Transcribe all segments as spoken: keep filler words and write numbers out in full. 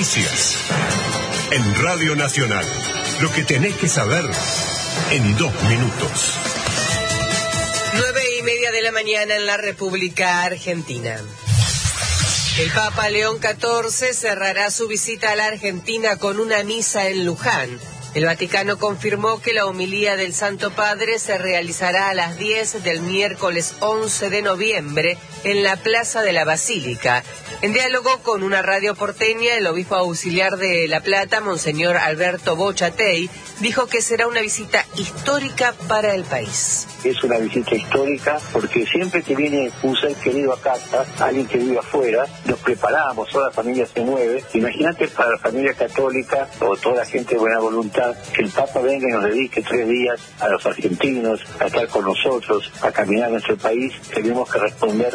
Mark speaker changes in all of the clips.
Speaker 1: Noticias. En Radio Nacional. Lo que tenés que saber en dos minutos.
Speaker 2: Nueve y media de la mañana en la República Argentina. El Papa León catorce cerrará su visita a la Argentina con una misa en Luján. El Vaticano confirmó que la homilía del Santo Padre se realizará a las diez del miércoles once de noviembre en la Plaza de la Basílica. En diálogo con una radio porteña, el obispo auxiliar de La Plata, Monseñor Alberto Bochatey, dijo que será una visita histórica para el país.
Speaker 3: Es una visita histórica porque siempre que viene un ser querido a casa, alguien que vive afuera, nos preparamos, toda la familia se mueve. Imagínate para la familia católica o toda la gente de buena voluntad, que el Papa venga y nos dedique tres días a los argentinos, a estar con nosotros, a caminar nuestro país. Tenemos que responder.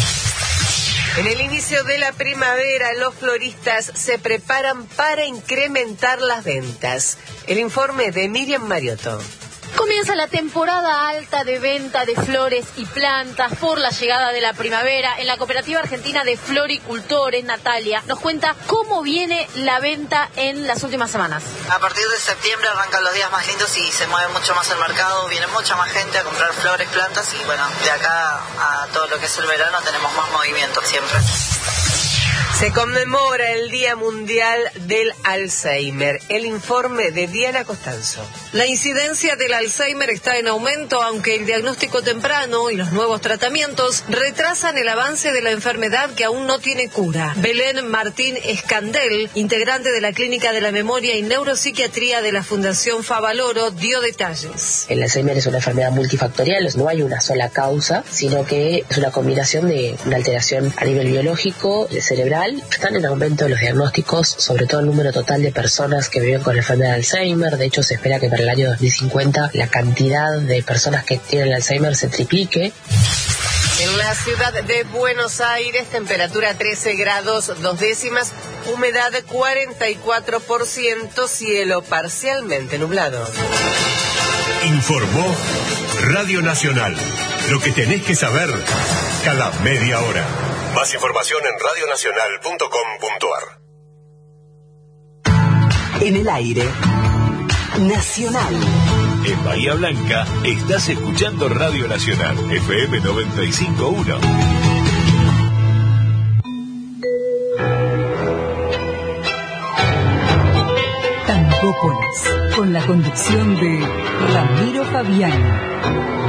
Speaker 2: En el inicio de la primavera, los floristas se preparan para incrementar las ventas. El informe de Miriam Mariotto.
Speaker 4: Comienza la temporada alta de venta de flores y plantas por la llegada de la primavera. En la Cooperativa Argentina de Floricultores, Natalia nos cuenta cómo viene la venta en las últimas semanas.
Speaker 5: A partir de septiembre arrancan los días más lindos y se mueve mucho más el mercado, viene mucha más gente a comprar flores, plantas y bueno, de acá a todo lo que es el verano tenemos más movimiento siempre.
Speaker 2: Se conmemora el Día Mundial del Alzheimer. El informe de Diana Costanzo.
Speaker 6: La incidencia del Alzheimer está en aumento, aunque el diagnóstico temprano y los nuevos tratamientos retrasan el avance de la enfermedad que aún no tiene cura. Belén Martín Escandel, integrante de la Clínica de la Memoria y Neuropsiquiatría de la Fundación Favaloro, dio detalles.
Speaker 7: El Alzheimer es una enfermedad multifactorial, no hay una sola causa, sino que es una combinación de una alteración a nivel biológico, cerebral. Están en aumento los diagnósticos, sobre todo el número total de personas que viven con la enfermedad de Alzheimer. De hecho, se espera que para el año dos mil cincuenta la cantidad de personas que tienen Alzheimer se triplique.
Speaker 2: En la ciudad de Buenos Aires, temperatura trece grados dos décimas, humedad cuarenta y cuatro por ciento, cielo parcialmente nublado.
Speaker 1: Informó Radio Nacional. Lo que tenés que saber cada media hora. Más información en radio nacional punto com punto a r.
Speaker 8: En el aire, Nacional.
Speaker 9: En Bahía Blanca estás escuchando Radio Nacional, F M noventa y cinco punto uno.
Speaker 8: Tangópolis, con la conducción de Ramiro Fabián.